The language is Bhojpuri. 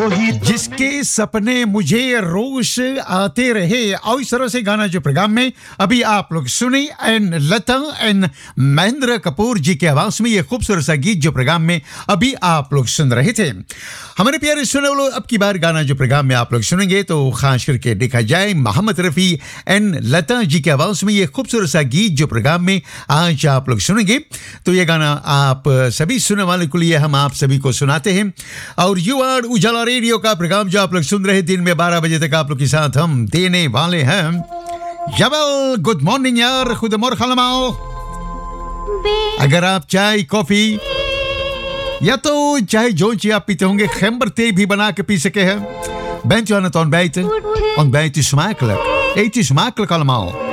जिसके सपने मुझे रोज आते रहे, और इस तरह से गाना जो प्रोग्राम में अभी आप लोग सुने, and Lata and Mahendra Kapoor जी के आवाज में ये खूबसूरत सा गीत जो प्रोग्राम में अभी आप लोग सुन रहे थे। हमारे प्यारे सुनने वालों, अब की बार गाना जो प्रोग्राम में आप लोग सुनेंगे तो खास करके देखा जाए मोहम्मद रफ़ी एंड लता जी के आवाज में ये खूबसूरत सा गीत जो प्रोग्राम में आज आप लोग सुनेंगे, तो ये गाना आप सभी सुनने वाले के लिए हम आप सभी को सुनाते हैं। और यू आर उजाला रेडियो का प्रोग्राम जो आप लोग सुन रहे दिन में 12 बजे तक आप लोग के साथ हम देने वाले हैं। जबल गुड मॉर्निंग यार, खुद मोरखलमाओ। अगर आप चाय कॉफी या तो चाहे जो चीज आप पीते होंगे खैबर ते भी बना के पी सके हैं। Bent u aan het ontbijten? Ontbijt u smakelijk. Eet u smakelijk allemaal.